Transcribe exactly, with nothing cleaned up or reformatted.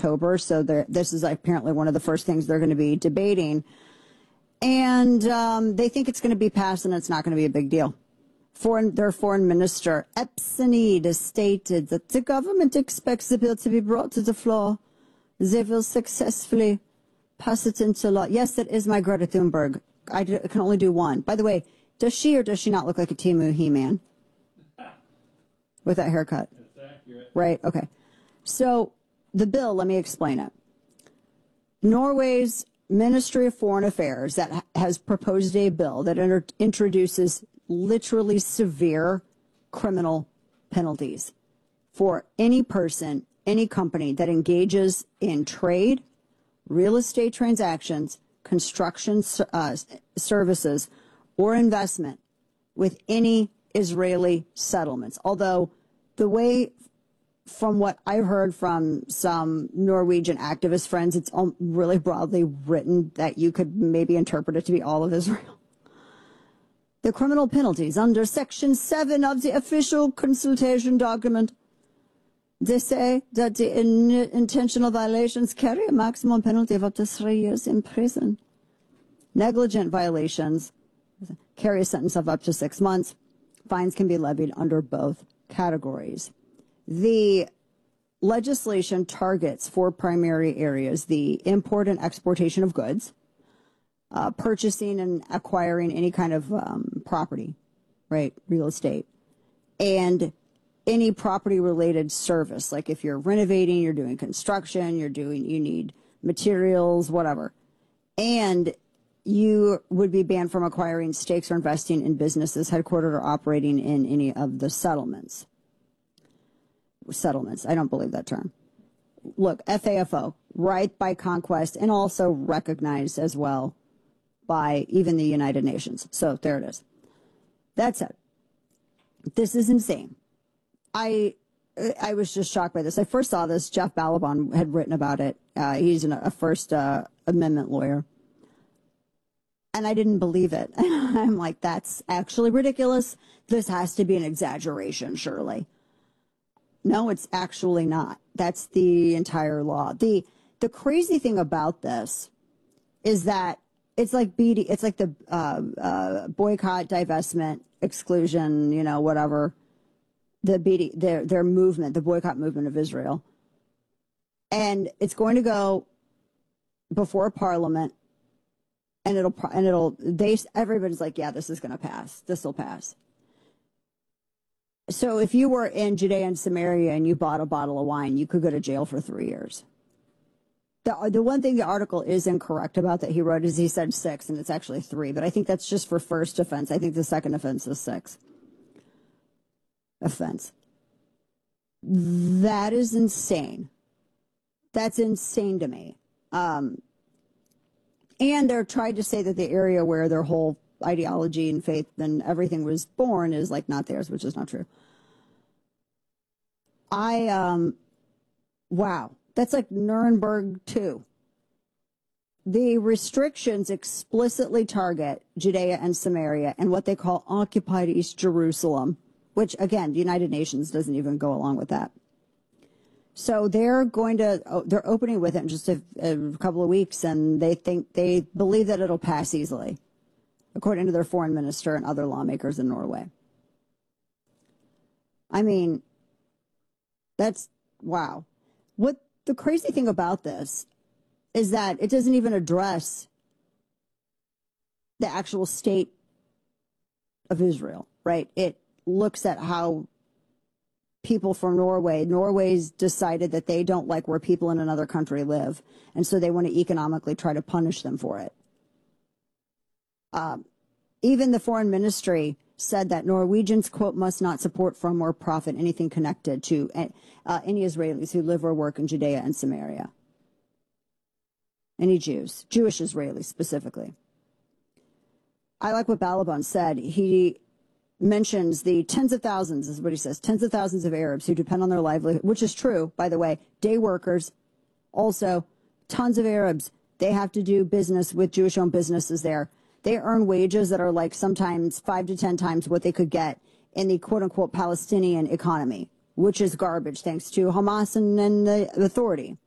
October. So this is apparently one of the first things they're going to be debating. And um, they think it's going to be passed and it's not going to be a big deal. Foreign, their foreign minister, Epstein, has stated that the government expects the bill to be brought to the floor. They will successfully pass it into law. Yes, that is my Greta Thunberg. I, do, I can only do one. By the way, does she or does she not look like a Temu He-Man? With that haircut. That's accurate. Right, okay. So the bill, let me explain it. Norway's Ministry of Foreign Affairs that ha- has proposed a bill that inter- introduces literally severe criminal penalties for any person, any company that engages in trade, real estate transactions, construction uh, services, or investment with any Israeli settlements. Although the way, from what I've heard from some Norwegian activist friends, it's really broadly written that you could maybe interpret it to be all of Israel. The criminal penalties under Section seven of the official consultation document, they say that the in intentional violations carry a maximum penalty of up to three years in prison. Negligent violations carry a sentence of up to six months. Fines can be levied under both categories. The legislation targets four primary areas: the import and exportation of goods, uh, purchasing and acquiring any kind of um, property, right, real estate, and any property-related service, like if you're renovating, you're doing construction, you're doing, you need materials, whatever. And you would be banned from acquiring stakes or investing in businesses headquartered or operating in any of the settlements. Settlements, I don't believe that term. Look, F A F O, right by conquest, and also recognized as well by even the United Nations. So there it is. That said, this is insane. I I was just shocked by this. I first saw this. Jeff Balaban had written about it. Uh, he's an, a First uh, Amendment lawyer. And I didn't believe it. I'm like, that's actually ridiculous. This has to be an exaggeration, surely. No, it's actually not. That's the entire law. The the crazy thing about this is that it's like B D, it's like the uh, uh, boycott, divestment, exclusion, you know, whatever. The B D, their their movement, the boycott movement of Israel, and it's going to go before Parliament, and it'll and it'll they everybody's like, yeah, this is going to pass. This will pass. So if you were in Judea and Samaria and you bought a bottle of wine, you could go to jail for three years. The the one thing the article is incorrect about that he wrote is he said six, and it's actually three. But I think that's just for first offense. I think the second offense is six. Offense. That is insane. That's insane to me. Um, and they're trying to say that the area where their whole ideology and faith and everything was born is like not theirs, which is not true. I, um, wow, that's like Nuremberg two. The restrictions explicitly target Judea and Samaria and what they call occupied East Jerusalem, which, again, the United Nations doesn't even go along with that. So they're going to, they're opening with it in just a, a couple of weeks, and they think, they believe that it'll pass easily, according to their foreign minister and other lawmakers in Norway. I mean, that's, wow. What the crazy thing about this is that it doesn't even address the actual state of Israel, right? It looks at how people from Norway, Norway's decided that they don't like where people in another country live, and so they want to economically try to punish them for it. Um, even the foreign ministry said that Norwegians, quote, must not support from or profit anything connected to uh, any Israelis who live or work in Judea and Samaria. Any Jews, Jewish Israelis specifically. I like what Balaban said. He mentions the tens of thousands, is what he says, tens of thousands of Arabs who depend on their livelihood, which is true, by the way, day workers, also tons of Arabs. They have to do business with Jewish-owned businesses there. They earn wages that are like sometimes five to ten times what they could get in the quote-unquote Palestinian economy, which is garbage thanks to Hamas and, and the authority.